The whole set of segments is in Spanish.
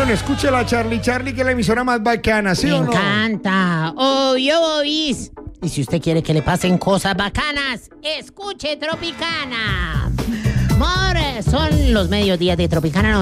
Bueno, escúchela, Charlie, que es la emisora más bacana, ¿sí o no? Me encanta. Obvio, Bobis. Y si usted quiere que le pasen cosas bacanas, escuche Tropicana. Amor, son los mediodías de Tropicana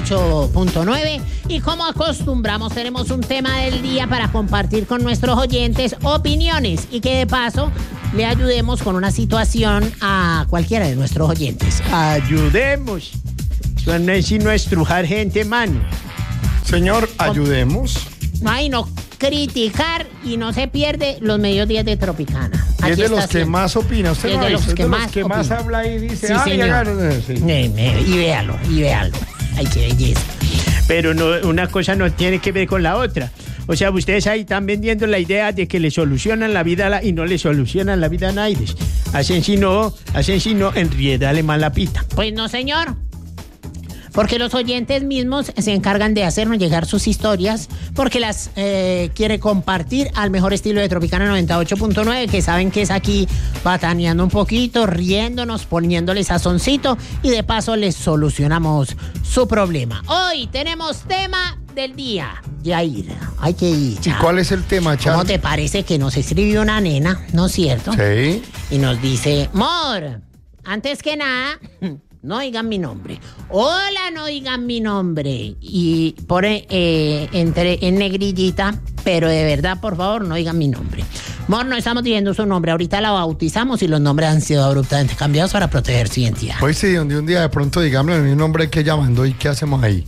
98.9 y como acostumbramos tenemos un tema del día para compartir con nuestros oyentes opiniones y que de paso le ayudemos con una situación a cualquiera de nuestros oyentes. Ayudemos. Eso no es sino estrujar gente, mano. Señor, ayudemos. Ay, no criticar y no se pierde los mediodías de Tropicana. Y es de los que más opina. Usted es no de los es que de más los que más opina. habla y dice, Sí, ay, señor. sí. Y véalo. Ay, qué belleza. Pero no, una cosa no tiene que ver con la otra. O sea, ustedes ahí están vendiendo la idea de que le solucionan la vida y no le solucionan la vida a nadie. Hacen si no, enriédale más la pita. Pues no, señor. Porque los oyentes mismos se encargan de hacernos llegar sus historias porque las quiere compartir al mejor estilo de Tropicana 98.9, que saben que es aquí bataneando un poquito, riéndonos, poniéndole sazoncito y de paso les solucionamos su problema. Hoy tenemos tema del día. Yair, hay que ir. ¿Y cuál es el tema, Charlie? ¿Cómo te parece que nos escribió una nena, no es cierto? Sí. Y nos dice, Mor, antes que nada, no digan mi nombre. Hola, no digan mi nombre. Y pone en negrillita, pero de verdad, por favor, no digan mi nombre. Mor, no estamos diciendo su nombre. Ahorita la bautizamos y los nombres han sido abruptamente cambiados para proteger su identidad. Pues sí, donde un día de pronto digámosle mi nombre que llamando y qué hacemos ahí.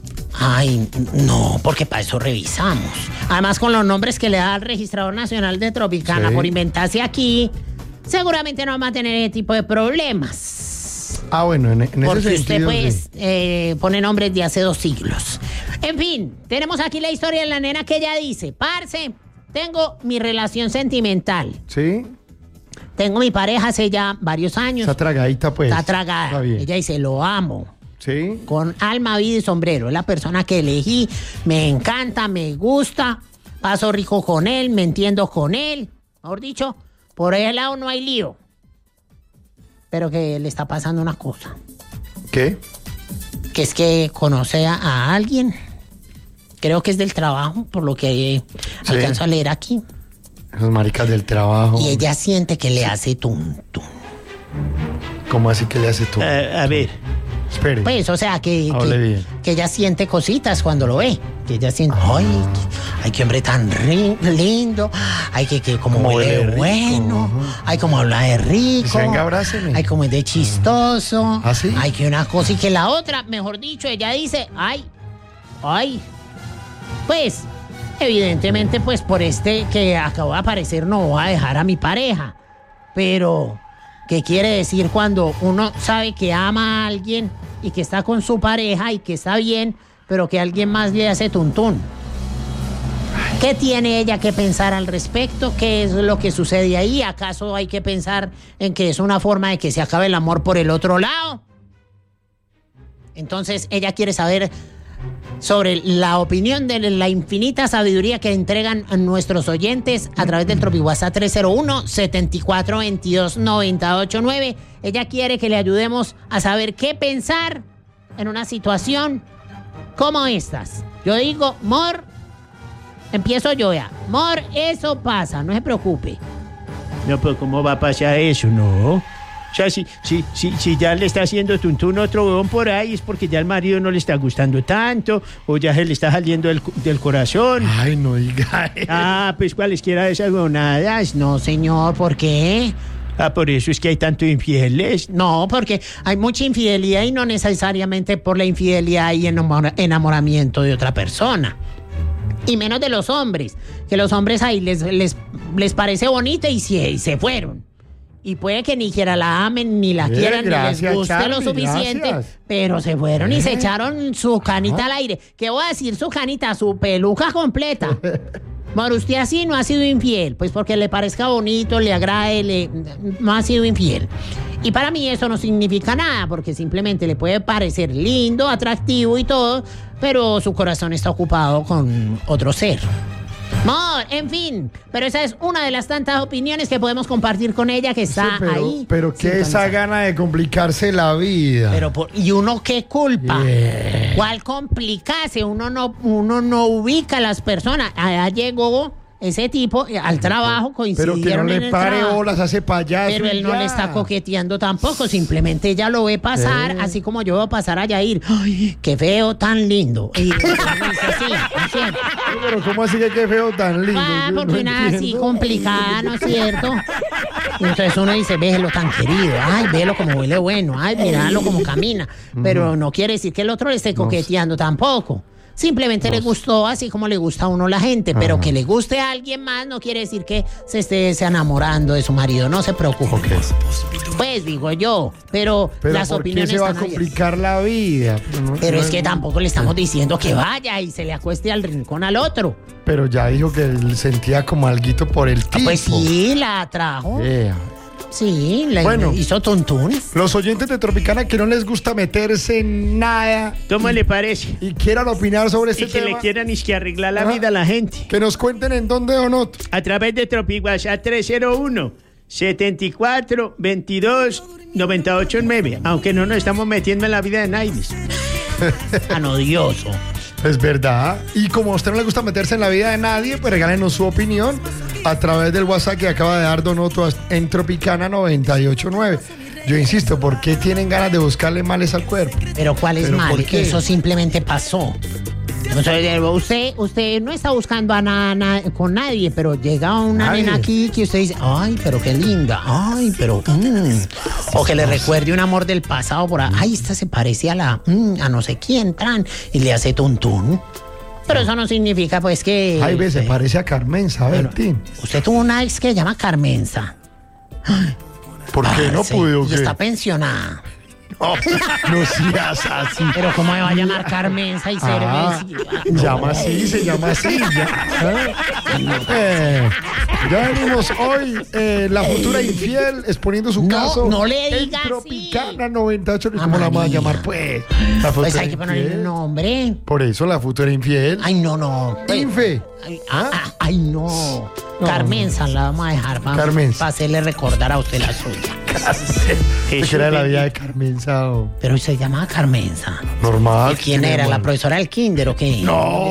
Ay, no, porque para eso revisamos. Además, con los nombres que le da al Registrador Nacional de Tropicana Sí. por inventarse aquí, seguramente no vamos a tener ese tipo de problemas. Ah, bueno, en ese Porque sentido, usted pues sí. pone nombres de hace 2 siglos. En fin, tenemos aquí la historia de la nena que ella dice, parce, tengo mi relación sentimental. ¿Sí? Tengo mi pareja hace ya varios años. Está tragadita, pues. Está tragada. Está bien. Ella dice, lo amo. ¿Sí? Con alma, vida y sombrero. Es la persona que elegí. Me encanta, me gusta. Paso rico con él, me entiendo con él. Mejor dicho, por ese lado no hay lío. Pero que le está pasando una cosa. ¿Qué? Que es que conoce a alguien. Creo que es del trabajo, por lo que alcanzo a leer aquí. Esos maricas del trabajo. Y ella siente que le hace tum. ¿Cómo así que le hace tú? A ver. Espere. Pues, o sea, Hable bien. que ella siente cositas cuando lo ve. Que ella siente, ay, qué hombre tan lindo. Ay, que como huele rico, bueno. ajá. Ay, como habla de rico. Dice, venga, abráceme. Ay, como es de chistoso. ¿Ah, sí? Ay, que una cosa y que la otra. Mejor dicho, ella dice, ay. Pues, evidentemente, pues por que acabo de aparecer no voy a dejar a mi pareja. Pero, ¿qué quiere decir cuando uno sabe que ama a alguien y que está con su pareja y que está bien, pero que alguien más le hace tuntún? ¿Qué tiene ella que pensar al respecto? ¿Qué es lo que sucede ahí? ¿Acaso hay que pensar en que es una forma de que se acabe el amor por el otro lado? Entonces, ella quiere saber sobre la opinión de la infinita sabiduría que entregan a nuestros oyentes a través del TropiWhatsApp 301-7422-989. Ella quiere que le ayudemos a saber qué pensar en una situación como estas. Yo digo, Mor, empiezo yo ya. Mor, eso pasa, no se preocupe. No, pues ¿cómo va a pasar eso? No. O sea, si ya le está haciendo tuntún otro huevón por ahí, es porque ya el marido no le está gustando tanto, o ya se le está saliendo del corazón. Ay, no diga eso. Ah, pues cualesquiera de esas huevonadas. No, señor, ¿por qué? Ah, por eso es que hay tanto infieles. No, porque hay mucha infidelidad y no necesariamente por la infidelidad hay enamoramiento de otra persona. Y menos de los hombres, que los hombres ahí les parece bonito y se fueron. Y puede que ni siquiera la amen, ni la quieran, gracias, ni les guste Charlie, lo suficiente, gracias. pero se fueron y se echaron su canita al aire. ¿Qué voy a decir su canita? Su peluca completa. Bueno, usted así no ha sido infiel, pues porque le parezca bonito, le agrade, no ha sido infiel. Y para mí eso no significa nada, porque simplemente le puede parecer lindo, atractivo y todo, pero su corazón está ocupado con otro ser. Amor, en fin, pero esa es una de las tantas opiniones que podemos compartir con ella que está Sí, ahí. pero qué esa sintonizada. gana de complicarse la vida. ¿Y uno qué culpa? Yeah. ¿Cuál complicarse? Uno no ubica a las personas. Allá llegó ese tipo al trabajo, Pero coincidieron que no en le el pare trabajo. bolas, hace payaso. Pero él y no ya. le está coqueteando tampoco, simplemente ella lo ve pasar, así como yo veo pasar a Yair. ¡Ay, qué feo, tan lindo! Y uno dice, sí, es cierto. Pero ¿cómo así que qué feo tan lindo? Ah, Yo porque no una así entiendo. complicada, ¿no es cierto? Y entonces uno dice, véelo tan querido, ay, véelo como huele bueno, ay, míralo como camina. Pero no quiere decir que el otro le esté coqueteando tampoco. Simplemente le gustó así como le gusta a uno la gente, pero que le guste a alguien más no quiere decir que se esté enamorando de su marido, no se preocupe. Ok. Pues digo yo, pero las ¿por qué opiniones se va a están abiertas. complicar la vida? Pero es que tampoco le estamos diciendo que vaya y se le acueste al rincón al otro. Pero ya dijo que él sentía como alguito por el tipo. Pues sí, la trajo. Yeah. Sí, le Bueno. hizo tuntún. Los oyentes de Tropicana que no les gusta meterse en nada ¿Cómo le parece? y quieran opinar sobre este Y que tema, le quieran es que arreglar la Ah. vida a la gente. que nos cuenten en dónde o no. A través de TropiWhatsApp 301-74-22-989. Aunque no nos estamos metiendo en la vida de nadie. Tan odioso. Es verdad. Y como a usted no le gusta meterse en la vida de nadie, pues regálenos su opinión a través del WhatsApp que acaba de dar Donoto en Tropicana 989. Yo insisto, ¿por qué tienen ganas de buscarle males al cuerpo? Pero ¿cuál es ¿Pero mal? por qué? Eso simplemente pasó. O sea, usted no está buscando a nada con nadie, pero llega una Nadie. nena aquí que usted dice, ay, pero qué linda, ay, pero... O que le recuerde un amor del pasado por ahí, ay, esta se parece a a no sé quién, tan, y le hace tuntún. Pero eso no significa, pues, que... Ay, ve, se parece a Carmen, ¿sabes, Tim? Usted tuvo una ex que se llama Carmenza. ¿Por qué no Sí, pudo? y ¿Qué? está pensionada. No, no seas así. Pero ¿cómo me va a llamar Carmenza y Ah, cerveza? llama así, se llama así. Ya venimos hoy, la futura infiel exponiendo su No, caso. no le en diga Tropicana así. 98. ¿Cómo la vamos a llamar? Pues, la futura Pues hay que ponerle infiel. un nombre. Por eso, la futura infiel. Ay, no. Pues, Infe. ay, no. Carmenza la vamos a dejar Carmenza. para hacerle recordar a usted la suya. ¿Qué era la vida de Carmen Sao? Pero se llamaba Carmenza. Normal. ¿Y quién era? ¿La profesora del kinder o qué? No,